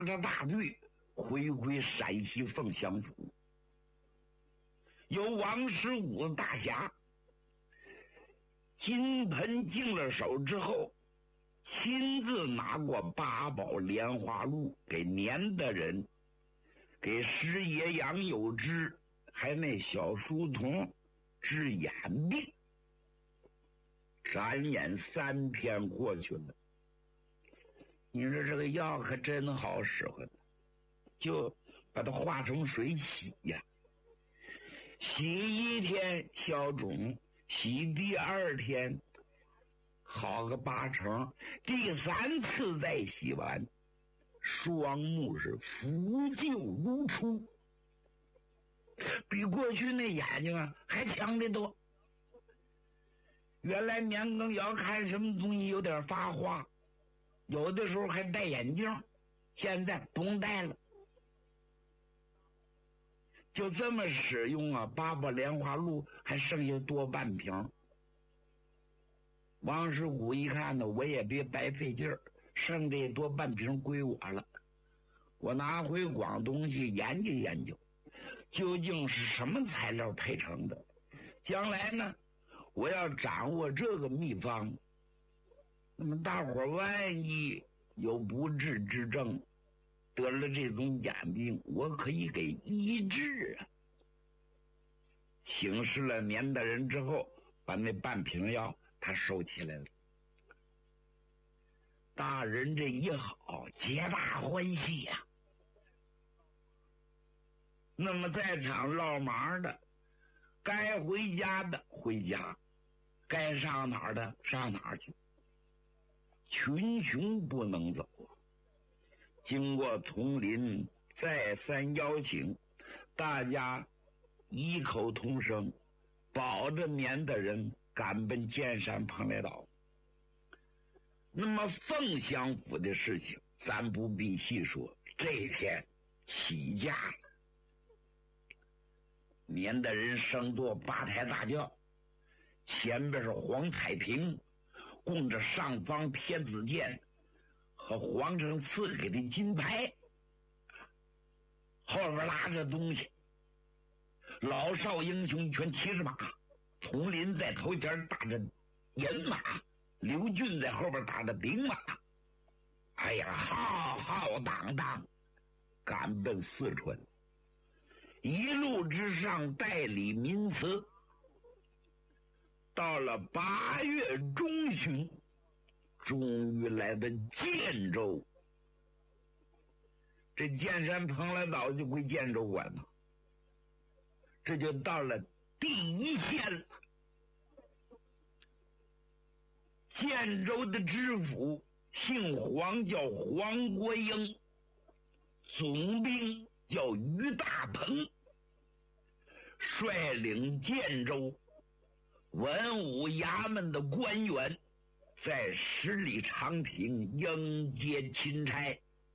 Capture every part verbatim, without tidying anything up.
着大队回归陕西凤翔府。由王十五大侠金盆净了手之后，亲自拿过八宝莲花露给年的人，给师爷杨有之，还那小书童治眼病。转眼三天过去了，你说这个药可真好使唤，就把它化成水洗呀，洗一天消肿，洗第二天好个八成，第三次再洗完，双目是复旧如初，比过去那眼睛啊还强得多。原来年羹尧看什么东西有点发花，有的时候还戴眼镜，现在不用戴了。就这么使用啊，八宝莲花露还剩下多半瓶。王十五一看呢，我也别白费劲儿，剩这多半瓶归我了，我拿回广东去研究研究，究竟是什么材料配成的。将来呢，我要掌握这个秘方，那么大伙儿万一有不治之症，得了这种眼病，我可以给医治啊。请示了年的人之后，把那半瓶药他收起来了。大人这一好，皆大欢喜呀、啊。那么在场落忙的，该回家的回家，该上哪儿的上哪儿去，群雄不能走啊。经过统领再三邀请，大家异口同声，保着年的人赶奔剑山蓬莱岛。那么凤翔府的事情咱不必细说，这一天起驾了。年的人升坐八抬大轿，前边是黄彩屏，供着上方天子剑和皇城赐给的金牌，后边拉着东西，老少英雄全骑着马，佟林在头前打着银马，刘俊在后边打着兵马，哎呀，浩浩荡荡赶奔四川。一路之上代理民词，到了八月中旬，终于来到建州。这剑山蓬莱岛就归建州管了，这就到了第一线了。建州的知府姓黄，叫黄国英，总兵叫于大鹏，率领建州文武衙门的官员，在十里长亭迎接钦差。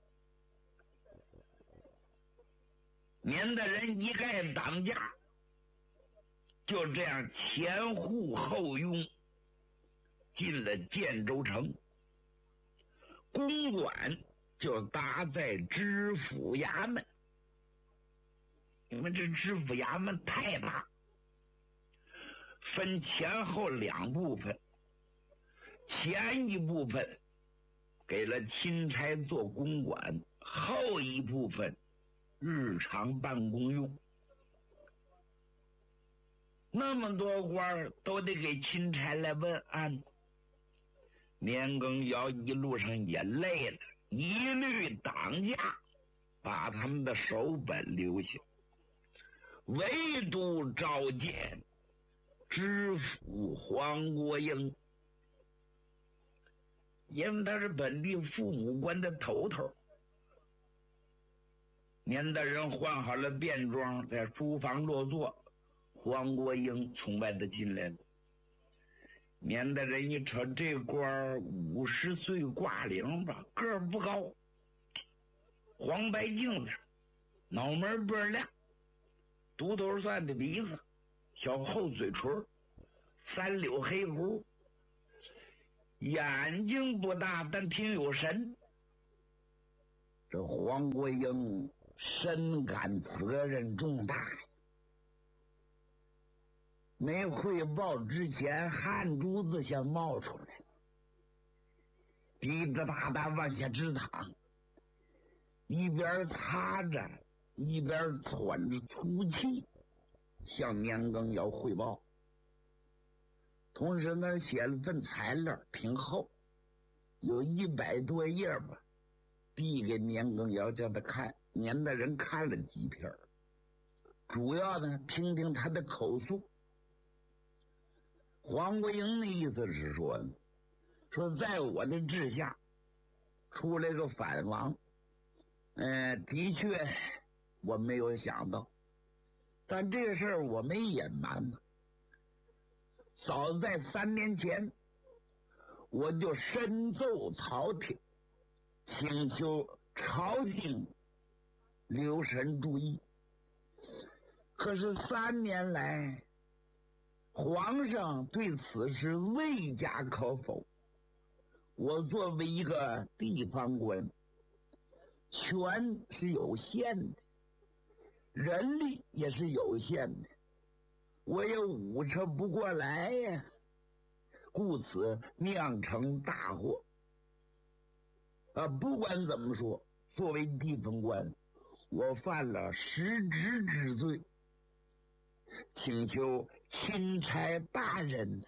年的人一概挡驾，就这样前呼后拥进了建州城。公馆就搭在知府衙门，因为这知府衙门太大，分前后两部分，前一部分给了钦差做公馆，后一部分日常办公用。那么多官都得给钦差来问安，年羹尧一路上也累了，一律挡驾，把他们的手本留下，唯独召见知府黄国英，因为他是本地父母官的头头。年的人换好了便装，在书房落座，黄国英从外头进来了。年的人一瞅，这官五十岁挂领吧，个儿不高，黄白镜子，脑门倍儿亮，独头蒜的鼻子，小厚嘴唇，三绺黑胡，眼睛不大，但挺有神。 这黄国英深感责任重大，没汇报之前，汗珠子先冒出来了，滴答答答往下直淌，一边擦着一边喘着粗气向年羹尧汇报，同时呢写了份材料，挺厚，有一百多页吧，递给年羹尧叫他看。年大人看了几篇，主要呢听听他的口述。黄国英的意思是说说在我的治下出来个反王，呃，的确我没有想到，但这个事儿我没隐瞒呢。早在三年前，我就深奏朝廷，请求朝廷留神注意。可是三年来，皇上对此事未加可否。我作为一个地方官，权是有限的，人力也是有限的，我也捂扯不过来呀，故此酿成大祸。啊，不管怎么说，作为地方官，我犯了失职之罪，请求钦差大人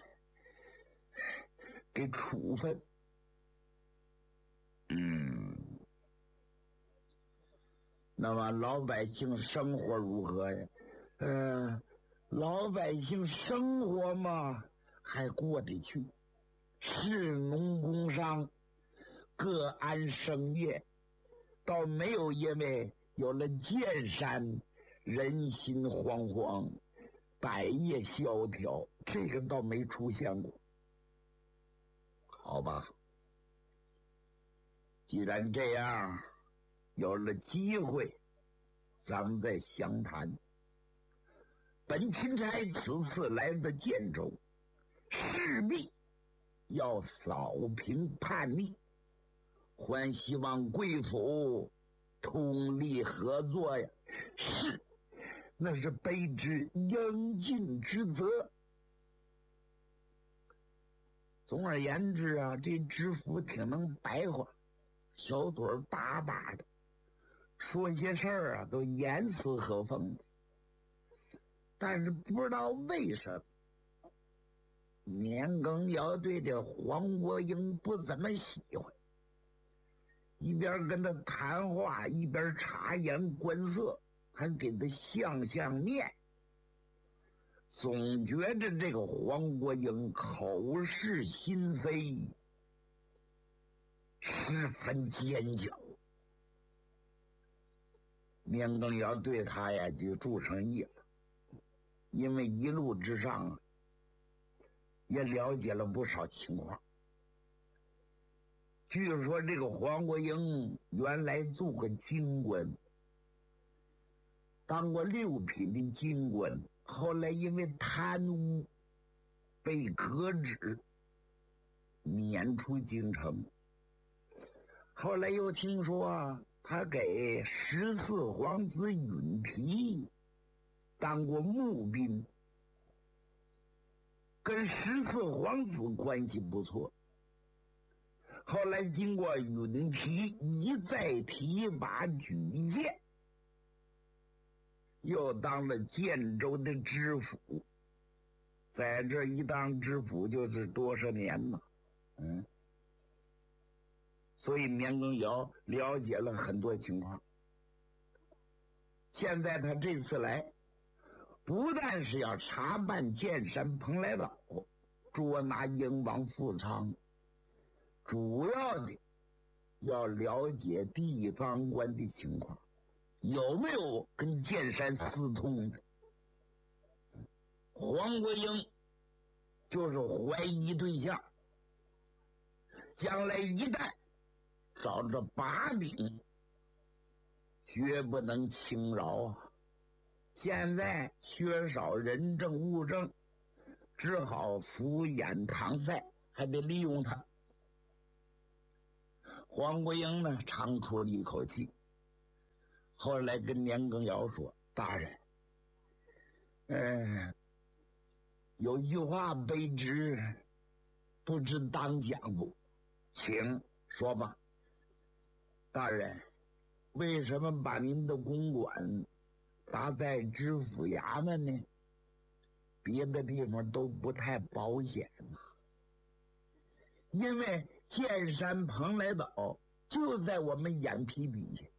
给处分。嗯，那么老百姓生活如何呀？呃，老百姓生活嘛，还过得去，士农工商各安生业，倒没有因为有了建山人心惶惶，百业萧条，这个倒没出现过。好吧，既然这样，有了机会咱们再详谈。本钦差此次来自建州，势必要扫平叛逆，还希望贵府通力合作呀。是，那是卑职应尽之责。总而言之啊，这知府挺能白话，小嘴巴巴的，说些事儿啊都严丝合缝的。但是不知道为什么，年羹尧对这黄国英不怎么喜欢，一边跟他谈话，一边察言观色，还给他相相面，总觉着这个黄国英口是心非，十分坚强。年羹尧对他呀就注上意了，因为一路之上啊，也了解了不少情况。据说这个黄国英原来做过京官，当过六品的京官，后来因为贪污被革职，撵出京城。后来又听说啊，他给十四皇子允提当过募兵，跟十四皇子关系不错。后来经过允提一再提拔举荐，又当了建州的知府，在这一当知府就是多少年呢？嗯，所以年羹尧了解了很多情况。现在他这次来，不但是要查办建山蓬莱岛，捉拿英王富昌，主要的要了解地方官的情况，有没有跟建山私通的。黄国英就是怀疑对象，将来一旦找着把柄，绝不能轻饶啊！现在缺少人证物证，只好敷衍搪塞，还得利用他。黄国英呢，长出了一口气， 后来跟年羹尧说：“大人，嗯，有句话卑职不知当讲不，请说吧。”大人，为什么把您的公馆搭在知府衙门呢？别的地方都不太保险啊。因为见山蓬莱岛就在我们眼皮底下，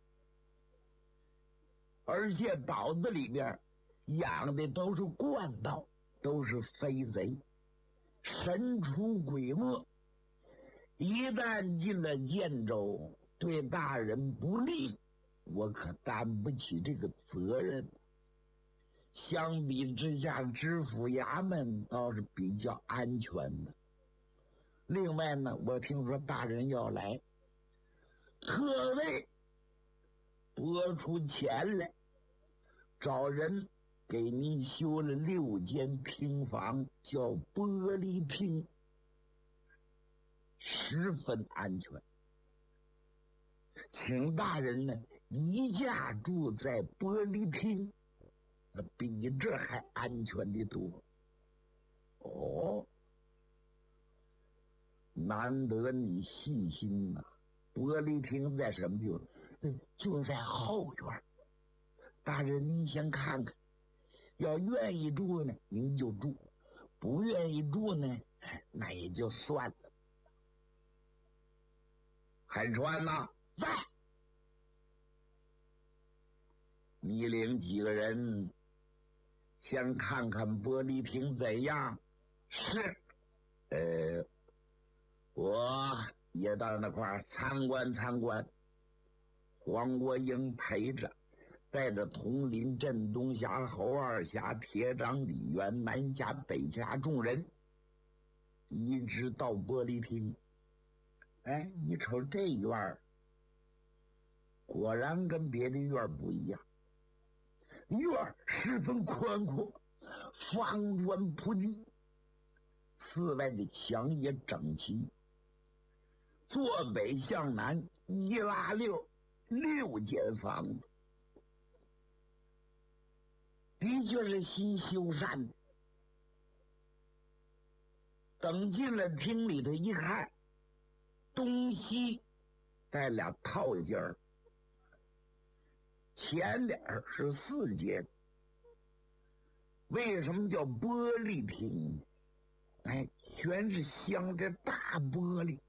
而且岛子里边养的都是惯盗，都是飞贼，神出鬼没，一旦进了建州，对大人不利，我可担不起这个责任。相比之下，知府衙门倒是比较安全的。另外呢，我听说大人要来，特为拨出钱来，找人给您修了六间平房，叫玻璃厅，十分安全。请大人呢一家住在玻璃厅，比这还安全的多。哦，难得你细心呐、啊！玻璃厅在什么地方？就在后院。大人您先看看，要愿意住呢您就住，不愿意住呢那也就算了。海川呐，在，你领几个人先看看玻璃厅怎样？是，呃，我也到那块儿参观参观。黄国英陪着，带着统领镇东辖、侯二辖、铁掌李元、南辖、北辖众人，一直到玻璃厅。哎，你瞅这院儿，果然跟别的院儿不一样。院儿十分宽阔，方砖铺地，四外的墙也整齐。坐北向南一拉溜，六间房子，的确是新修缮的。等进了厅里头一看，东西带俩套间儿，前脸是四间。为什么叫玻璃厅？哎，全是镶着大玻璃。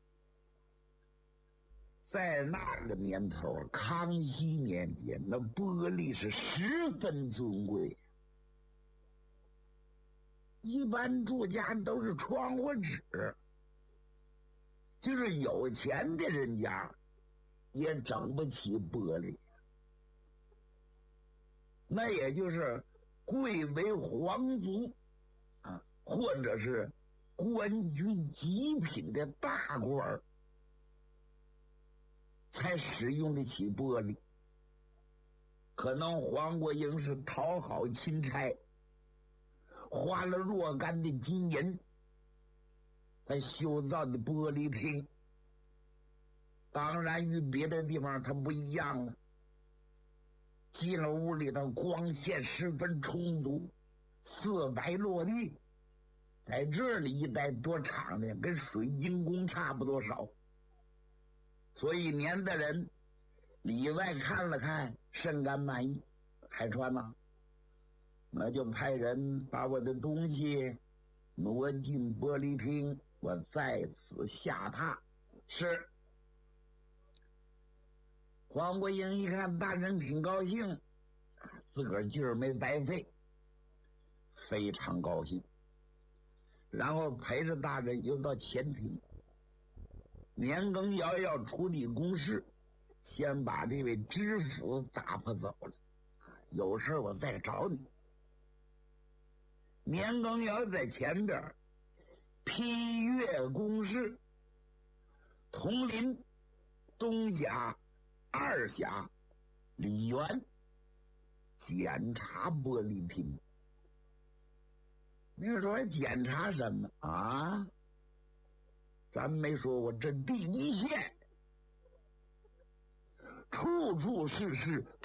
在那个年头，康熙年间，那玻璃是十分尊贵。一般住家都是窗户纸，就是有钱的人家也整不起玻璃。那也就是贵为皇族啊，或者是官军极品的大官儿才使用得起玻璃。可能黄国英是讨好钦差，花了若干的金银，他修造的玻璃厅，当然与别的地方它不一样了。进了屋里头，光线十分充足，四白落地，在这里一待多长呢？跟水晶宫差不多少。所以年的人里外看了看，甚感满意。海川呐、啊，那就派人把我的东西挪进玻璃厅，我在此下榻。是。黄国英一看大人挺高兴，自个儿劲儿没白费，非常高兴。然后陪着大人又到前厅。年羹尧要处理公事，先把这位知府打发走了，有事我再找你。年羹尧在前边批阅公事，统领东辖、二辖、李元检查玻璃厅。你说还检查什么啊？咱没说过，这第一线，处处事事